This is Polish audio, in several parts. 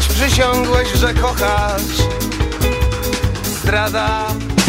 choć przysiągłeś, że kochasz. Zdrada.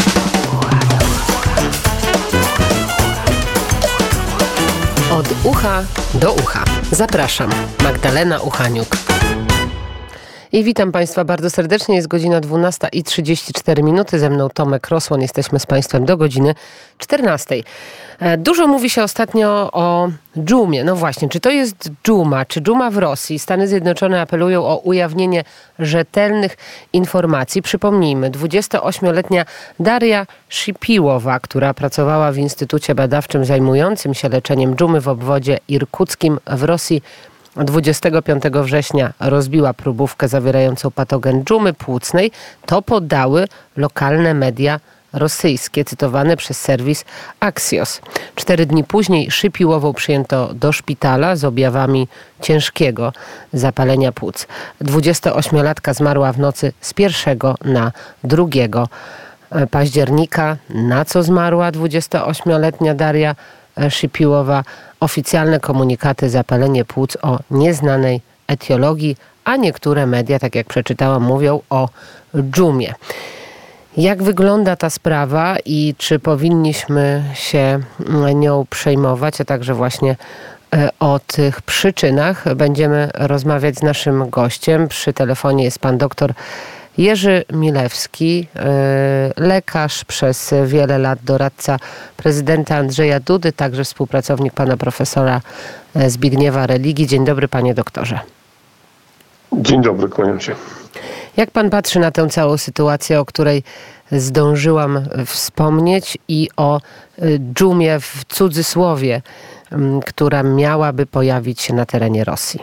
Od ucha do ucha. Zapraszam, Magdalena Uchaniuk. I witam Państwa bardzo serdecznie. Jest godzina 12:34. Ze mną Tomek Rosłon. Jesteśmy z Państwem do godziny 14:00. Dużo mówi się ostatnio o dżumie. No właśnie, czy to jest dżuma, czy dżuma w Rosji? Stany Zjednoczone apelują o ujawnienie rzetelnych informacji. Przypomnijmy, 28-letnia Daria Shipiłowa, która pracowała w Instytucie Badawczym zajmującym się leczeniem dżumy w obwodzie irkuckim w Rosji, 25 września rozbiła próbówkę zawierającą patogen dżumy płucnej. To podały lokalne media rosyjskie, cytowane przez serwis Axios. 4 dni później Shipiłową przyjęto do szpitala z objawami ciężkiego zapalenia płuc. 28-latka zmarła w nocy z 1 na 2 października. Na co zmarła 28-letnia Daria Shipiłowa? Oficjalne komunikaty: zapalenie płuc o nieznanej etiologii, a niektóre media, tak jak przeczytałam, mówią o dżumie. Jak wygląda ta sprawa i czy powinniśmy się nią przejmować, a także właśnie o tych przyczynach będziemy rozmawiać z naszym gościem. Przy telefonie jest pan doktor Jerzy Milewski, lekarz, przez wiele lat doradca prezydenta Andrzeja Dudy, także współpracownik pana profesora Zbigniewa Religi. Dzień dobry, panie doktorze. Dzień dobry, kłaniam się. Jak pan patrzy na tę całą sytuację, o której zdążyłam wspomnieć, i o dżumie w cudzysłowie, która miałaby pojawić się na terenie Rosji?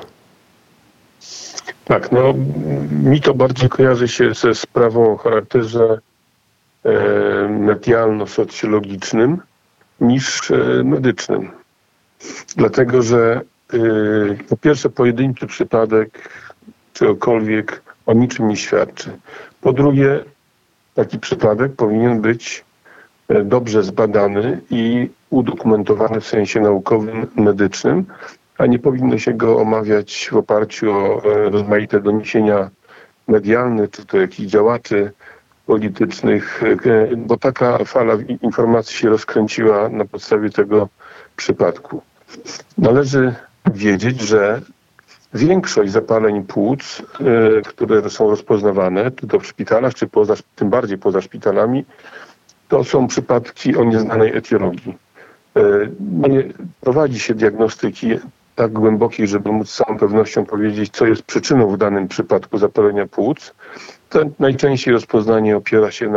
Tak, mi to bardziej kojarzy się ze sprawą o charakterze medialno-socjologicznym niż medycznym. Dlatego, że po pierwsze pojedynczy przypadek czegokolwiek o niczym nie świadczy. Po drugie, taki przypadek powinien być dobrze zbadany i udokumentowany w sensie naukowym, medycznym, a nie powinno się go omawiać w oparciu o rozmaite doniesienia medialne, czy to jakichś działaczy politycznych, bo taka fala informacji się rozkręciła na podstawie tego przypadku. Należy wiedzieć, że większość zapaleń płuc, które są rozpoznawane, czy to w szpitalach, czy tym bardziej poza szpitalami, to są przypadki o nieznanej etiologii. Nie prowadzi się diagnostyki tak głębokiej, żeby móc z całą pewnością powiedzieć, co jest przyczyną w danym przypadku zapalenia płuc. To najczęściej rozpoznanie opiera się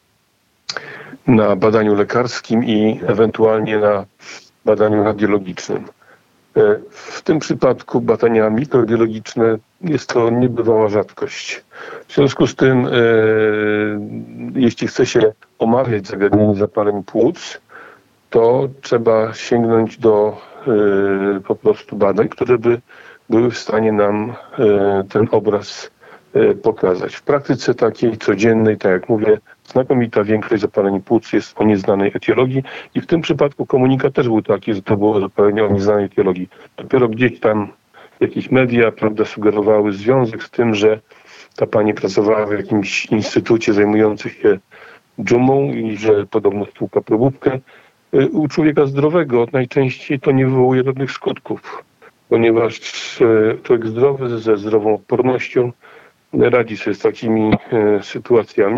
na badaniu lekarskim i ewentualnie na badaniu radiologicznym. W tym przypadku badania mikrobiologiczne jest to niebywała rzadkość. W związku z tym, jeśli chce się omawiać zagadnienie zapaleń płuc, to trzeba sięgnąć do po prostu badań, które by były w stanie nam ten obraz pokazać. W praktyce takiej codziennej, tak jak mówię, znakomita większość zapaleń płuc jest o nieznanej etiologii i w tym przypadku komunikat też był taki, że to było zapalenie o nieznanej etiologii. Dopiero gdzieś tam jakieś media, sugerowały związek z tym, że ta pani pracowała w jakimś instytucie zajmującym się dżumą i że podobno stłuka próbówkę. U człowieka zdrowego najczęściej to nie wywołuje żadnych skutków, ponieważ człowiek zdrowy ze zdrową odpornością radzi sobie z takimi sytuacjami.